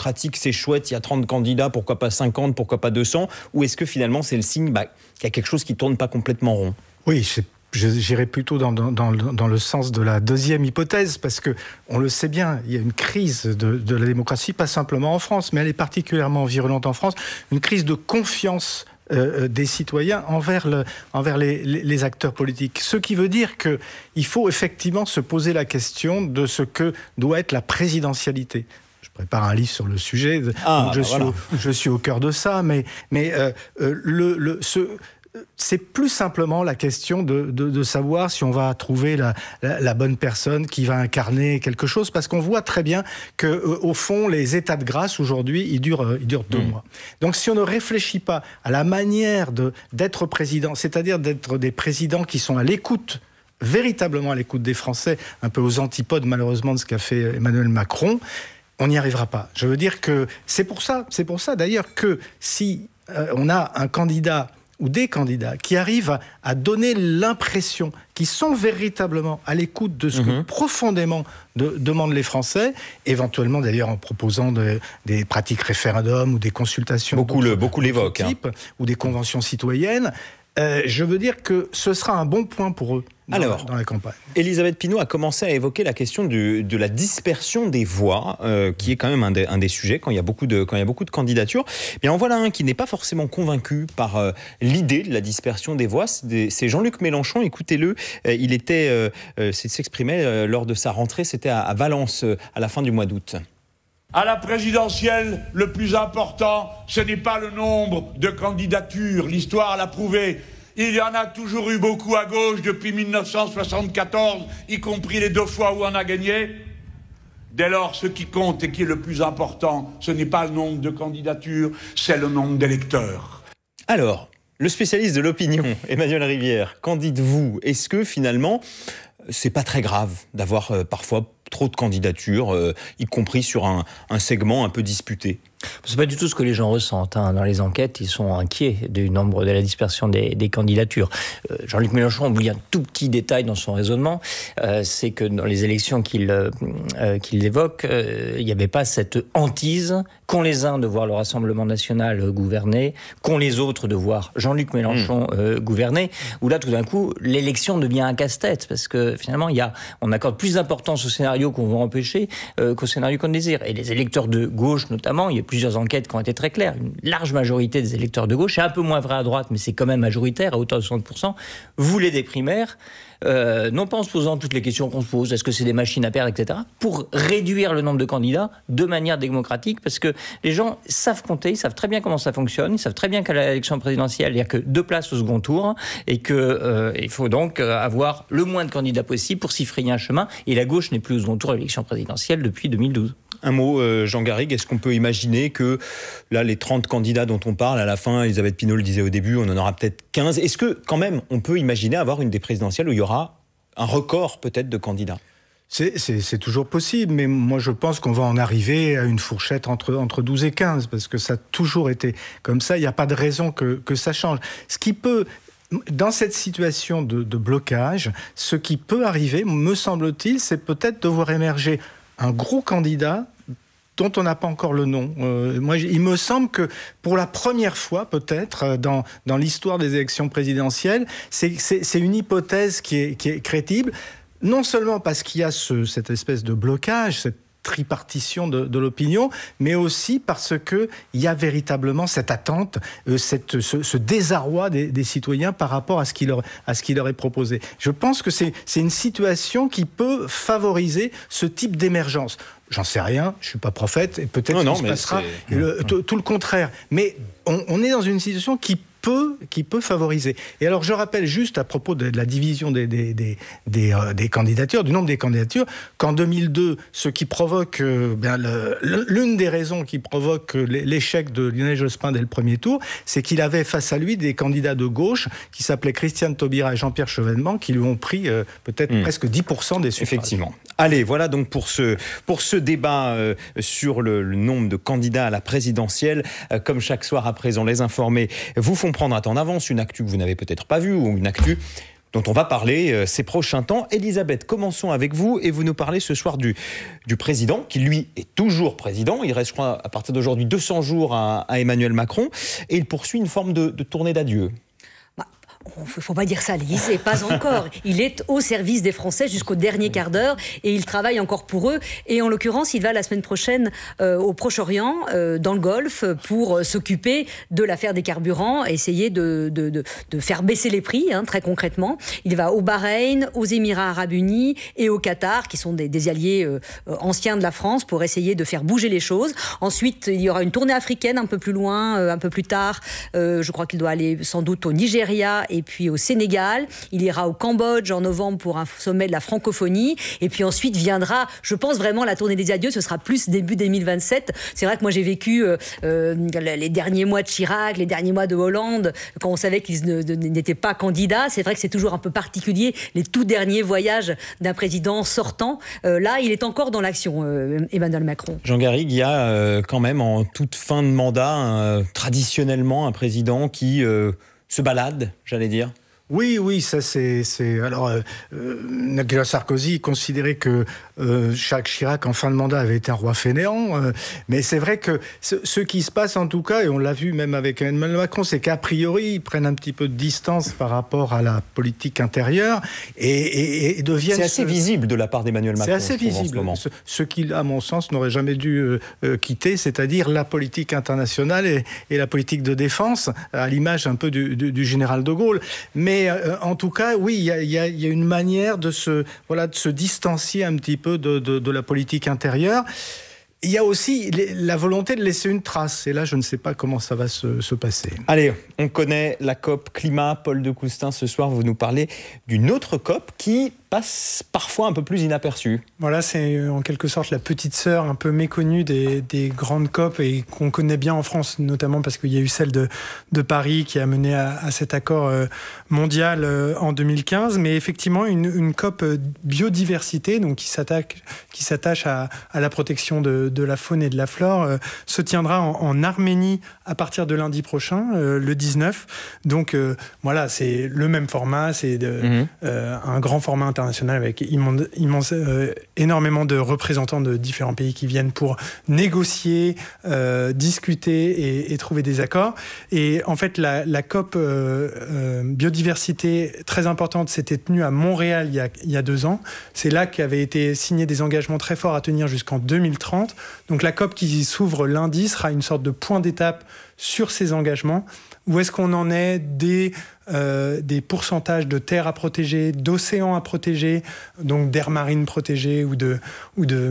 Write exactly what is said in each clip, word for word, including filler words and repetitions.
démocratique, c'est chouette, il y a trente candidats, pourquoi pas cinquante, pourquoi pas deux cents? Ou est-ce que finalement c'est le signe bah, qu'il y a quelque chose qui ne tourne pas complètement rond? Oui, c'est j'irais plutôt dans, dans, dans, dans le sens de la deuxième hypothèse, parce que on le sait bien, il y a une crise de, de la démocratie, pas simplement en France, mais elle est particulièrement virulente en France, une crise de confiance euh, des citoyens envers, le, envers les, les, les acteurs politiques. Ce qui veut dire qu'il faut effectivement se poser la question de ce que doit être la présidentialité. Je prépare un livre sur le sujet, ah, donc je, bah suis voilà. au, je suis au cœur de ça, mais, mais euh, euh, le, le, ce... c'est plus simplement la question de, de, de savoir si on va trouver la, la, la bonne personne qui va incarner quelque chose, parce qu'on voit très bien que, euh, au fond, les états de grâce aujourd'hui, ils durent, euh, ils durent deux mmh. mois. Donc, si on ne réfléchit pas à la manière de, d'être président, c'est-à-dire d'être des présidents qui sont à l'écoute, véritablement à l'écoute des Français, un peu aux antipodes malheureusement de ce qu'a fait Emmanuel Macron, on n'y arrivera pas. Je veux dire que c'est pour ça, c'est pour ça d'ailleurs que si euh, on a un candidat ou des candidats qui arrivent à, à donner l'impression qu'ils sont véritablement à l'écoute de ce mmh. que profondément de, demandent les Français, éventuellement d'ailleurs en proposant de, des pratiques référendum ou des consultations beaucoup, le, beaucoup l'évoquent, type, hein. ou des conventions citoyennes, euh, je veux dire que ce sera un bon point pour eux. Dans, Alors, dans la campagne. Elisabeth Pinault a commencé à évoquer la question du, de la dispersion des voix, euh, qui est quand même un des, un des sujets quand il y a beaucoup de, quand il y a beaucoup de candidatures. Bien, en voilà un qui n'est pas forcément convaincu par euh, l'idée de la dispersion des voix. C'est, des, c'est Jean-Luc Mélenchon. Écoutez-le. Euh, il était, euh, euh, s'exprimait euh, lors de sa rentrée. C'était à, à Valence euh, à la fin du mois d'août. À la présidentielle, le plus important, ce n'est pas le nombre de candidatures. L'histoire l'a prouvé. Il y en a toujours eu beaucoup à gauche depuis mille neuf cent soixante-quatorze, y compris les deux fois où on a gagné. Dès lors, ce qui compte et qui est le plus important, ce n'est pas le nombre de candidatures, c'est le nombre d'électeurs. Alors, le spécialiste de l'opinion, Emmanuel Rivière, qu'en dites-vous? Est-ce que finalement, c'est pas très grave d'avoir euh, parfois trop de candidatures, euh, y compris sur un, un segment un peu disputé? C'est pas du tout ce que les gens ressentent. Hein. Dans les enquêtes, ils sont inquiets du nombre de la dispersion des, des candidatures. Euh, Jean-Luc Mélenchon oublie un tout petit détail dans son raisonnement, euh, c'est que dans les élections qu'il, euh, qu'il évoque, euh, il n'y avait pas cette hantise qu'ont les uns de voir le Rassemblement national euh, gouverner, qu'ont les autres de voir Jean-Luc Mélenchon euh, gouverner, où là, tout d'un coup, l'élection devient un casse-tête, parce que finalement, il y a, on accorde plus d'importance au scénario qu'on veut empêcher euh, qu'au scénario qu'on désire. Et les électeurs de gauche, notamment, il y a plusieurs enquêtes qui ont été très claires. Une large majorité des électeurs de gauche, c'est un peu moins vrai à droite, mais c'est quand même majoritaire, à hauteur de soixante pour cent, voulaient des primaires, euh, non pas en se posant toutes les questions qu'on se pose, est-ce que c'est des machines à perdre, et cetera, pour réduire le nombre de candidats de manière démocratique, parce que les gens savent compter, ils savent très bien comment ça fonctionne, ils savent très bien qu'à l'élection présidentielle, il n'y a que deux places au second tour, et qu'il euh, faut donc avoir le moins de candidats possible pour s'y frayer un chemin, et la gauche n'est plus au second tour à l'élection présidentielle depuis deux mille douze. Un mot, euh, Jean Garrigue, est-ce qu'on peut imaginer que là, les trente candidats dont on parle, à la fin, Elisabeth Pinault le disait au début, on en aura peut-être quinze. Est-ce que, quand même, on peut imaginer avoir une des présidentielles où il y aura un record, peut-être, de candidats ? C'est, c'est, c'est toujours possible, mais moi je pense qu'on va en arriver à une fourchette entre, entre douze et quinze, parce que ça a toujours été comme ça, il n'y a pas de raison que, que ça change. Ce qui peut... Dans cette situation de, de blocage, ce qui peut arriver, me semble-t-il, c'est peut-être de voir émerger un gros candidat dont on n'a pas encore le nom. Euh, moi, il me semble que pour la première fois, peut-être, dans, dans l'histoire des élections présidentielles, c'est, c'est, c'est une hypothèse qui est, qui est crédible, non seulement parce qu'il y a ce, cette espèce de blocage, cette tripartition de, de l'opinion, mais aussi parce qu'il y a véritablement cette attente, euh, cette, ce, ce désarroi des, des citoyens par rapport à ce, qui leur, à ce qui leur est proposé. Je pense que c'est, c'est une situation qui peut favoriser ce type d'émergence. J'en sais rien, je ne suis pas prophète, et peut-être qu'il se passera le, tout, tout le contraire. Mais on, on est dans une situation qui Peut, qui peut favoriser. Et alors, je rappelle juste à propos de, de la division des, des, des, des, euh, des candidatures, du nombre des candidatures, qu'en deux mille deux, ce qui provoque, euh, bien, le, l'une des raisons qui provoque l'échec de Lionel Jospin dès le premier tour, c'est qu'il avait face à lui des candidats de gauche qui s'appelaient Christiane Taubira et Jean-Pierre Chevènement, qui lui ont pris euh, peut-être mmh. presque dix pour cent des suffrages. Effectivement. Allez, voilà donc pour ce, pour ce débat euh, sur le, le nombre de candidats à la présidentielle. Euh, comme chaque soir à présent, les informés vous font prendre à temps d'avance une actu que vous n'avez peut-être pas vue ou une actu dont on va parler euh, ces prochains temps. Elisabeth, commençons avec vous et vous nous parlez ce soir du, du président qui lui est toujours président. Il reste je crois à partir d'aujourd'hui deux cents jours à, à Emmanuel Macron et il poursuit une forme de, de tournée d'adieu. Il ne faut pas dire ça, Lise, pas encore. Il est au service des Français jusqu'au dernier quart d'heure et il travaille encore pour eux. Et en l'occurrence, il va la semaine prochaine euh, au Proche-Orient, euh, dans le Golfe, pour euh, s'occuper de l'affaire des carburants, essayer de, de, de, de faire baisser les prix, hein, très concrètement. Il va au Bahreïn, aux Émirats Arabes Unis et au Qatar, qui sont des, des alliés euh, anciens de la France, pour essayer de faire bouger les choses. Ensuite, il y aura une tournée africaine un peu plus loin, euh, un peu plus tard. Euh, je crois qu'il doit aller sans doute au Nigeria et puis au Sénégal. Il ira au Cambodge en novembre pour un sommet de la francophonie. Et puis ensuite viendra, je pense vraiment, la tournée des adieux. Ce sera plus début deux mille vingt-sept. C'est vrai que moi j'ai vécu euh, euh, les derniers mois de Chirac, les derniers mois de Hollande, quand on savait qu'ils ne, de, n'étaient pas candidats. C'est vrai que c'est toujours un peu particulier, les tout derniers voyages d'un président sortant. Euh, là, il est encore dans l'action, euh, Emmanuel Macron. Jean Garrigue, il y a euh, quand même en toute fin de mandat, euh, traditionnellement, un président qui euh, se balade, j'allais dire. Oui, oui, ça c'est... c'est... Alors, euh, Nicolas Sarkozy considérait que euh, Jacques Chirac, en fin de mandat, avait été un roi fainéant. Euh, mais c'est vrai que ce, ce qui se passe, en tout cas, et on l'a vu même avec Emmanuel Macron, c'est qu'a priori, ils prennent un petit peu de distance par rapport à la politique intérieure et, et, et deviennent... C'est assez ce... visible de la part d'Emmanuel Macron. C'est assez visible. Ce, ce qu'il, à mon sens, n'aurait jamais dû euh, euh, quitter, c'est-à-dire la politique internationale et, et la politique de défense, à l'image un peu du, du, du général de Gaulle. Mais Mais euh, en tout cas, oui, il y, y, y a une manière de se, voilà, de se distancier un petit peu de, de, de la politique intérieure. Il y a aussi la volonté de laisser une trace. Et là, je ne sais pas comment ça va se, se passer. Allez, on connaît la COP climat. Paul de Coustin, ce soir, vous nous parlez d'une autre COP qui passe parfois un peu plus inaperçue. Voilà, c'est en quelque sorte la petite sœur un peu méconnue des, des grandes COP et qu'on connaît bien en France, notamment parce qu'il y a eu celle de, de Paris qui a mené à, à cet accord mondial en deux mille quinze. Mais effectivement, une, une COP biodiversité, donc qui s'attaque, qui s'attache à, à la protection de, de la faune et de la flore, euh, se tiendra en, en Arménie à partir de lundi prochain, euh, le dix-neuf. Donc euh, voilà, c'est le même format, c'est de, mmh. euh, un grand format international avec immense, immense, euh, énormément de représentants de différents pays qui viennent pour négocier, euh, discuter et, et trouver des accords. Et en fait, la, la COP euh, euh, biodiversité très importante s'était tenue à Montréal il y a, il y a deux ans. C'est là qu'avaient été signés des engagements très forts à tenir jusqu'en deux mille trente. Donc la COP qui s'ouvre lundi sera une sorte de point d'étape sur ces engagements. Où est-ce qu'on en est des, euh, des pourcentages de terres à protéger, d'océans à protéger, donc d'aires marines protégées ou de, ou de,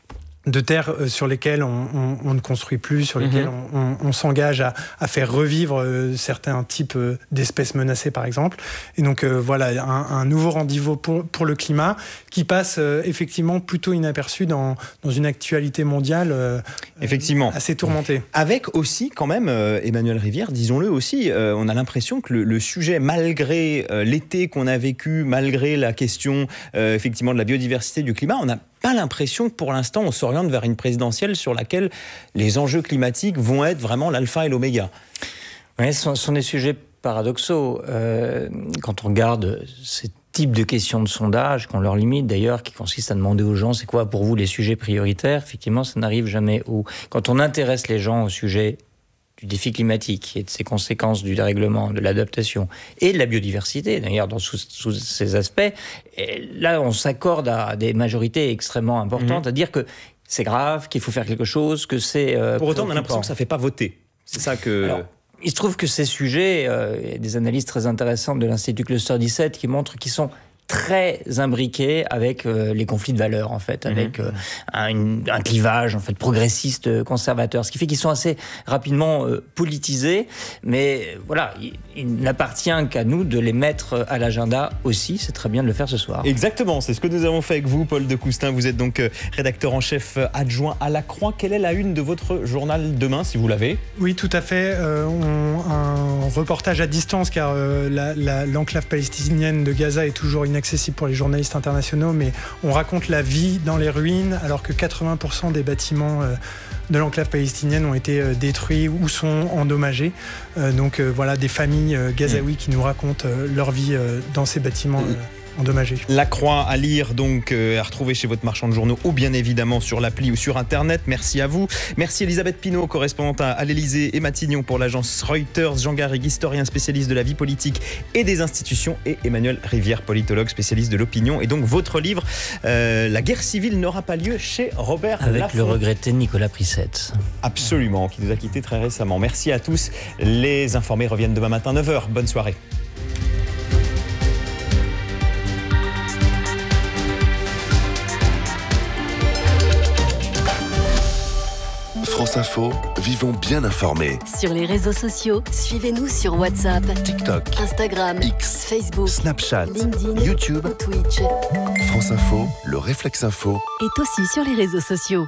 de terres sur lesquelles on, on, on ne construit plus, sur lesquelles mmh. on, on, on s'engage à, à faire revivre euh, certains types euh, d'espèces menacées, par exemple. Et donc euh, voilà, un, un nouveau rendez-vous pour, pour le climat qui passe euh, effectivement plutôt inaperçu dans, dans une actualité mondiale euh, effectivement. Euh, assez tourmentée. Avec aussi quand même, euh, Emmanuel Rivière, disons-le aussi, euh, on a l'impression que le, le sujet, malgré euh, l'été qu'on a vécu, malgré la question euh, effectivement de la biodiversité, du climat, on a pas l'impression que pour l'instant on s'oriente vers une présidentielle sur laquelle les enjeux climatiques vont être vraiment l'alpha et l'oméga. Oui, ce sont des sujets paradoxaux. Euh, quand on regarde ces types de questions de sondage, qu'on leur limite d'ailleurs, qui consiste à demander aux gens c'est quoi pour vous les sujets prioritaires, effectivement ça n'arrive jamais où. Quand on intéresse les gens au sujet du défi climatique et de ses conséquences du dérèglement, de l'adaptation et de la biodiversité, d'ailleurs, dans sous, sous ces aspects. Et là, on s'accorde à des majorités extrêmement importantes, mmh. à dire que c'est grave, qu'il faut faire quelque chose, que c'est... Euh, Pour autant, on a l'impression que ça ne fait pas voter. C'est ça que... Alors, il se trouve que ces sujets, euh, il y a des analyses très intéressantes de l'Institut Cluster dix-sept qui montrent qu'ils sont très imbriqué avec euh, les conflits de valeurs, en fait, avec mmh. euh, un, un clivage en fait progressiste, euh, conservateur, ce qui fait qu'ils sont assez rapidement euh, politisés. Mais voilà, il, il n'appartient qu'à nous de les mettre à l'agenda aussi. C'est très bien de le faire ce soir. Exactement, c'est ce que nous avons fait avec vous, Paul de Coustin. Vous êtes donc euh, rédacteur en chef adjoint à La Croix. Quelle est la une de votre journal demain, si vous l'avez ? Oui, tout à fait. Euh, on, un reportage à distance, car euh, la, la, l'enclave palestinienne de Gaza est toujours inaccessible pour les journalistes internationaux, mais on raconte la vie dans les ruines alors que quatre-vingts pour cent des bâtiments euh, de l'enclave palestinienne ont été euh, détruits ou sont endommagés. Euh, donc euh, voilà, des familles euh, gazaouis qui nous racontent euh, leur vie euh, dans ces bâtiments euh, endommagés. La Croix à lire donc euh, à retrouver chez votre marchand de journaux ou bien évidemment sur l'appli ou sur internet. Merci à vous. Merci Elisabeth Pinault, correspondante à l'Élysée, et Matignon pour l'agence Reuters, Jean Garrigue, historien spécialiste de la vie politique et des institutions, et Emmanuel Rivière, politologue spécialiste de l'opinion. Et donc votre livre euh, La guerre civile n'aura pas lieu chez Robert Avec Laffont. le regretté Nicolas Prissette. Absolument, qui nous a quittés très récemment. Merci à tous. Les informés reviennent demain matin neuf heures. Bonne soirée. France Info, vivons bien informés. Sur les réseaux sociaux, suivez-nous sur WhatsApp, TikTok, Instagram, X, Facebook, Snapchat, LinkedIn, YouTube. ou Twitch. France Info, le réflexe info. Est aussi sur les réseaux sociaux.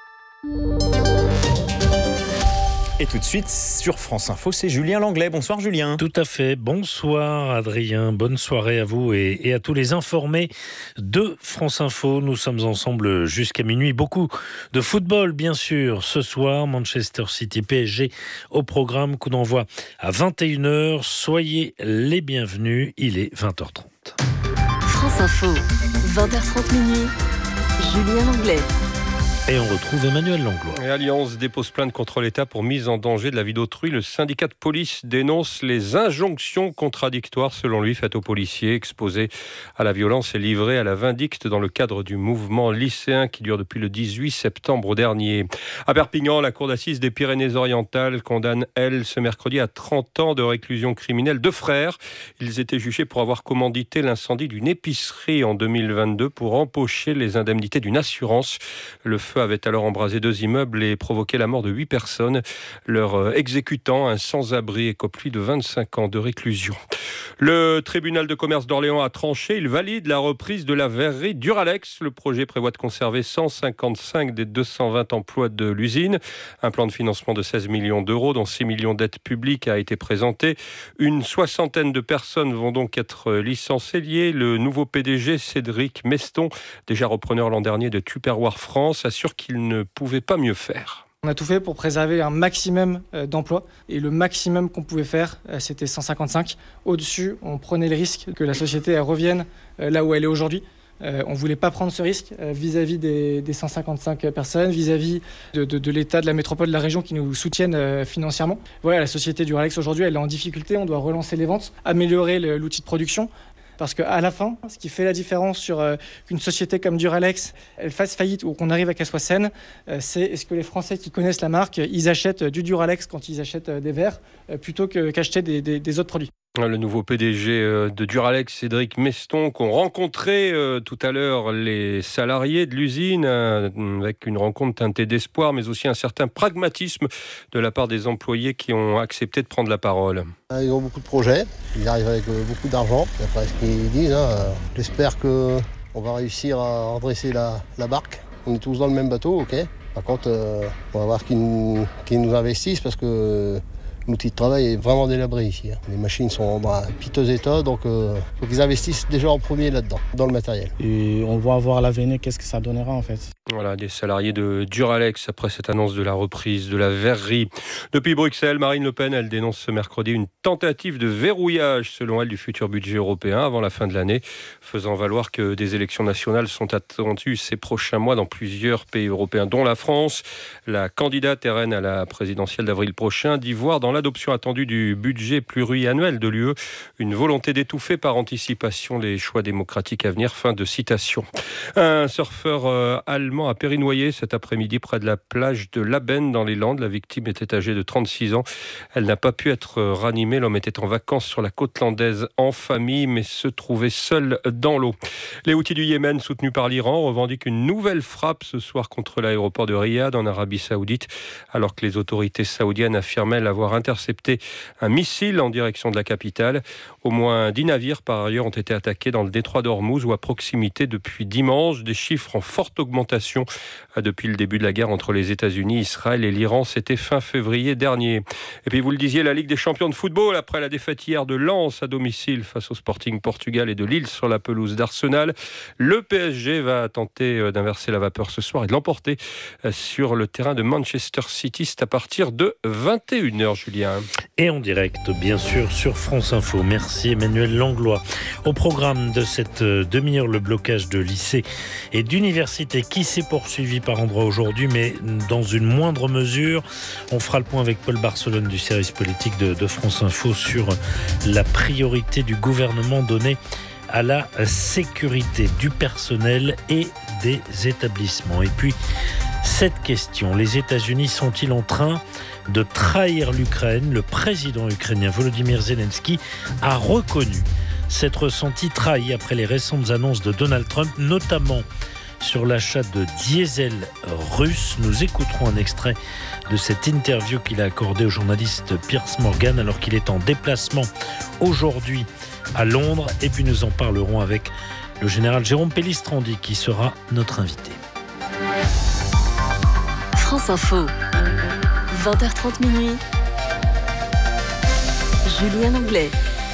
Et tout de suite, sur France Info, c'est Julien Langlais. Bonsoir Julien. Tout à fait. Bonsoir Adrien. Bonne soirée à vous et, et à tous les informés de France Info. Nous sommes ensemble jusqu'à minuit. Beaucoup de football, bien sûr. Ce soir, Manchester City P S G au programme. Coup d'envoi à vingt et une heures. Soyez les bienvenus. Il est vingt heures trente. France Info, vingt heures trente minuit. Julien Langlais. Et on retrouve Emmanuel Langlois. Et Alliance dépose plainte contre l'État pour mise en danger de la vie d'autrui. Le syndicat de police dénonce les injonctions contradictoires, selon lui, faites aux policiers exposés à la violence et livrés à la vindicte dans le cadre du mouvement lycéen qui dure depuis le dix-huit septembre dernier. À Perpignan, la cour d'assises des Pyrénées-Orientales condamne, elle, ce mercredi à trente ans de réclusion criminelle. Deux frères, ils étaient jugés pour avoir commandité l'incendie d'une épicerie en deux mille vingt-deux pour empocher les indemnités d'une assurance. Le feu avait alors embrasé deux immeubles et provoqué la mort de huit personnes. Leur exécutant, un sans-abri, écope lui de vingt-cinq ans de réclusion. Le tribunal de commerce d'Orléans a tranché. Il valide la reprise de la verrerie Duralex. Le projet prévoit de conserver cent cinquante-cinq des deux cent vingt emplois de l'usine. Un plan de financement de seize millions d'euros, dont six millions d'aides publiques, a été présenté. Une soixantaine de personnes vont donc être licenciées. Le nouveau P D G, Cédric Meston, déjà repreneur l'an dernier de Tupperware France, assure qu'il ne pouvait pas mieux faire. On a tout fait pour préserver un maximum d'emplois et le maximum qu'on pouvait faire, c'était cent cinquante-cinq. Au-dessus, on prenait le risque que la société elle revienne là où elle est aujourd'hui. On ne voulait pas prendre ce risque vis-à-vis des, des cent cinquante-cinq personnes, vis-à-vis de, de, de l'État, de la métropole, de la région qui nous soutiennent financièrement. Voilà, la société Duralex aujourd'hui, elle est en difficulté. On doit relancer les ventes, améliorer le, l'outil de production. Parce qu'à la fin, ce qui fait la différence sur euh, qu'une société comme Duralex, elle fasse faillite ou qu'on arrive à qu'elle soit saine, euh, c'est est-ce que les Français qui connaissent la marque, ils achètent du Duralex quand ils achètent euh, des verres, euh, plutôt que, qu'acheter des, des, des autres produits. Le nouveau P D G de Duralex, Cédric Meston, qu'ont rencontré euh, tout à l'heure les salariés de l'usine, euh, avec une rencontre teintée d'espoir, mais aussi un certain pragmatisme de la part des employés qui ont accepté de prendre la parole. Ils ont beaucoup de projets, ils arrivent avec beaucoup d'argent, d'après ce qu'ils disent. Hein. J'espère qu'on va réussir à redresser la, la barque. On est tous dans le même bateau, ok. Par contre, euh, on va voir qu'ils nous, qu'ils nous investissent parce que l'outil de travail est vraiment délabré ici. Les machines sont en bah, piteux état, donc il euh, faut qu'ils investissent déjà en premier là-dedans, dans le matériel. Et on va voir à l'avenir qu'est-ce que ça donnera en fait. Voilà, des salariés de Duralex après cette annonce de la reprise de la verrerie. Depuis Bruxelles, Marine Le Pen, elle dénonce ce mercredi une tentative de verrouillage, selon elle, du futur budget européen avant la fin de l'année, faisant valoir que des élections nationales sont attendues ces prochains mois dans plusieurs pays européens, dont la France. La candidate R N à la présidentielle d'avril prochain dit voir dans l'adoption attendue du budget pluriannuel de l'U E une volonté d'étouffer par anticipation les choix démocratiques à venir. Fin de citation. Un surfeur euh, allemand a périnoyé cet après-midi près de la plage de Labenne dans les Landes. La victime était âgée de trente-six ans. Elle n'a pas pu être ranimée. L'homme était en vacances sur la côte landaise en famille, mais se trouvait seul dans l'eau. Les Houthis du Yémen, soutenus par l'Iran, revendiquent une nouvelle frappe ce soir contre l'aéroport de Riyad en Arabie Saoudite, alors que les autorités saoudiennes affirmaient l'avoir interdit intercepté un missile en direction de la capitale. Au moins dix navires, par ailleurs, ont été attaqués dans le détroit d'Ormuz ou à proximité depuis dimanche. Des chiffres en forte augmentation depuis le début de la guerre entre les États-Unis, Israël et l'Iran. C'était fin février dernier. Et puis, vous le disiez, la Ligue des champions de football, après la défaite hier de Lens à domicile face au Sporting Portugal et de Lille sur la pelouse d'Arsenal, le P S G va tenter d'inverser la vapeur ce soir et de l'emporter sur le terrain de Manchester City. C'est à partir de vingt et une heures, Julien. Et en direct, bien sûr, sur France Info. Merci Emmanuel Langlois. Au programme de cette demi-heure, le blocage de lycées et d'universités qui s'est poursuivi par endroits aujourd'hui, mais dans une moindre mesure. On fera le point avec Paul Barcelone du service politique de, de France Info sur la priorité du gouvernement donnée à la sécurité du personnel et des établissements. Et puis, cette question, les États-Unis sont-ils en train de trahir l'Ukraine ? Le président ukrainien Volodymyr Zelensky a reconnu s'être ressenti trahi après les récentes annonces de Donald Trump, notamment sur l'achat de diesel russe. Nous écouterons un extrait de cette interview qu'il a accordée au journaliste Piers Morgan alors qu'il est en déplacement aujourd'hui à Londres. Et puis nous en parlerons avec le général Jérôme Pellistrandi qui sera notre invité. France Info, vingt heures trente minuit. Julien Anglais.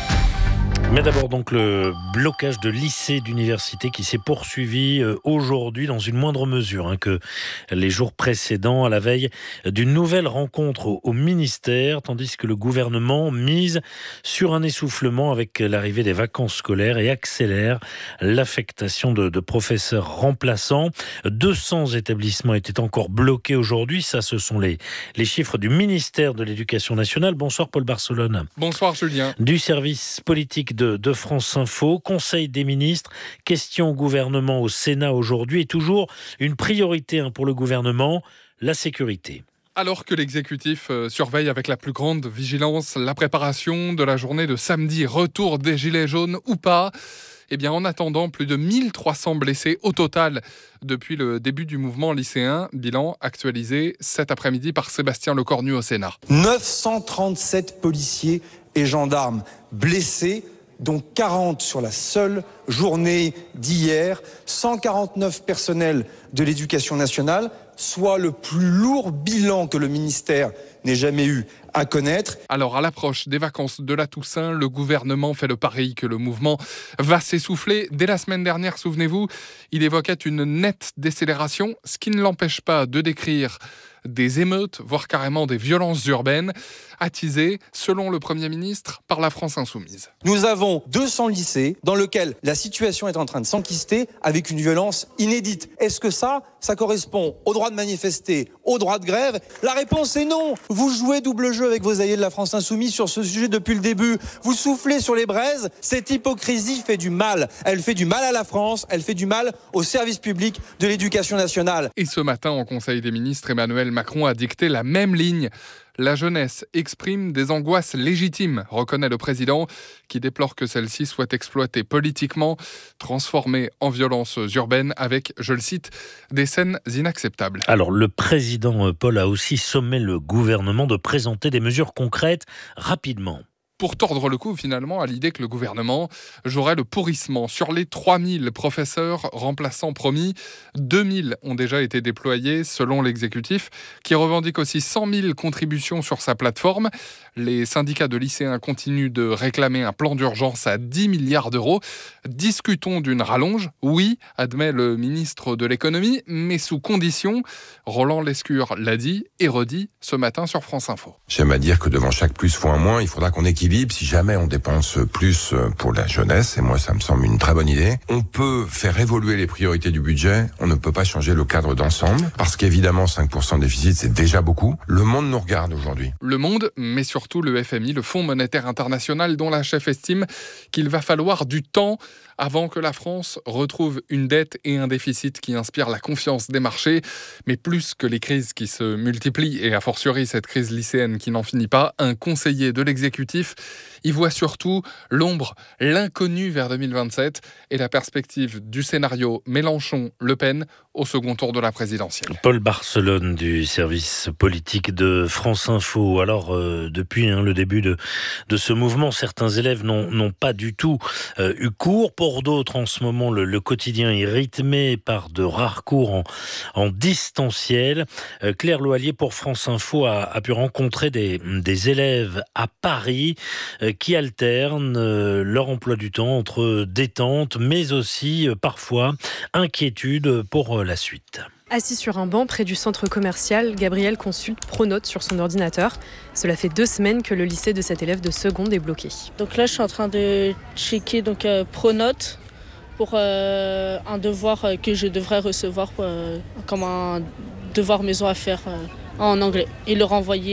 Mais d'abord donc le blocage de lycées, d'universités qui s'est poursuivi aujourd'hui dans une moindre mesure hein, que les jours précédents, à la veille d'une nouvelle rencontre au, au ministère, tandis que le gouvernement mise sur un essoufflement avec l'arrivée des vacances scolaires et accélère l'affectation de, de professeurs remplaçants. deux cents établissements étaient encore bloqués aujourd'hui. Ça, ce sont les, les chiffres du ministère de l'Éducation nationale. Bonsoir Paul Barcelone. Bonsoir Julien. Du service politique de, de France Info, Conseil des ministres, question au gouvernement au Sénat aujourd'hui et toujours une priorité hein, pour le gouvernement, la sécurité. Alors que l'exécutif surveille avec la plus grande vigilance la préparation de la journée de samedi, retour des gilets jaunes ou pas, eh bien, en attendant, plus de mille trois cents blessés au total depuis le début du mouvement lycéen. Bilan actualisé cet après-midi par Sébastien Lecornu au Sénat. neuf cent trente-sept policiers et gendarmes blessés, dont quarante sur la seule journée d'hier, cent quarante-neuf personnels de l'Éducation nationale, soit le plus lourd bilan que le ministère n'ait jamais eu à connaître. Alors, à l'approche des vacances de la Toussaint, le gouvernement fait le pari que le mouvement va s'essouffler. Dès la semaine dernière, souvenez-vous, il évoquait une nette décélération, ce qui ne l'empêche pas de décrire des émeutes, voire carrément des violences urbaines, attisées, selon le Premier ministre, par la France insoumise. Nous avons deux cents lycées dans lesquels la situation est en train de s'enquister avec une violence inédite. Est-ce que ça, ça correspond au droit de manifester, au droit de grève ? La réponse est non. Vous jouez double jeu avec vos alliés de la France insoumise sur ce sujet depuis le début. Vous soufflez sur les braises. Cette hypocrisie fait du mal. Elle fait du mal à la France, elle fait du mal au service public de l'Éducation nationale. Et ce matin, en Conseil des ministres, Emmanuel Macron a dicté la même ligne. La jeunesse exprime des angoisses légitimes, reconnaît le président, qui déplore que celle-ci soit exploitée politiquement, transformée en violences urbaines avec, je le cite, des scènes inacceptables. Alors, le président Paul a aussi sommé le gouvernement de présenter des mesures concrètes rapidement. Pour tordre le cou finalement à l'idée que le gouvernement jouerait le pourrissement. Sur les trois mille professeurs remplaçants promis, deux mille ont déjà été déployés selon l'exécutif, qui revendique aussi cent mille contributions sur sa plateforme. Les syndicats de lycéens continuent de réclamer un plan d'urgence à dix milliards d'euros. Discutons d'une rallonge, oui, admet le ministre de l'économie, mais sous condition. Roland Lescure l'a dit et redit ce matin sur France Info. J'aime à dire que devant chaque plus fois un moins, il faudra qu'on équilibre. Si jamais on dépense plus pour la jeunesse, et moi ça me semble une très bonne idée, on peut faire évoluer les priorités du budget, on ne peut pas changer le cadre d'ensemble, parce qu'évidemment cinq pour cent de déficit c'est déjà beaucoup. Le monde nous regarde aujourd'hui. Le monde, mais surtout le F M I, le Fonds monétaire international, dont la chef estime qu'il va falloir du temps avant que la France retrouve une dette et un déficit qui inspirent la confiance des marchés. Mais plus que les crises qui se multiplient, et a fortiori cette crise lycéenne qui n'en finit pas, un conseiller de l'exécutif exécutif. Il voit surtout l'ombre, l'inconnu vers deux mille vingt-sept et la perspective du scénario Mélenchon-Le Pen au second tour de la présidentielle. Paul Barcelone du service politique de France Info. Alors, euh, depuis hein, le début de, de ce mouvement, certains élèves n'ont, n'ont pas du tout euh, eu cours. Pour d'autres, en ce moment, le, le quotidien est rythmé par de rares cours en, en distanciel. Euh, Claire Loallier pour France Info a, a pu rencontrer des, des élèves à Paris euh, qui alternent euh, leur emploi du temps entre détente, mais aussi euh, parfois inquiétude pour euh, la suite. Assis sur un banc près du centre commercial, Gabriel consulte Pronote sur son ordinateur. Cela fait deux semaines que le lycée de cet élève de seconde est bloqué. Donc là, je suis en train de checker donc, euh, Pronote pour euh, un devoir que je devrais recevoir euh, comme un devoir maison à faire euh, en anglais et le renvoyer